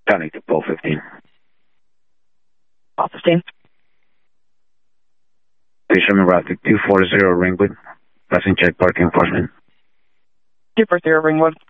County to Pole 15. Pole 15. Please remember Traffic 240 Ringwood. Passing check parking enforcement. 240 Ringwood.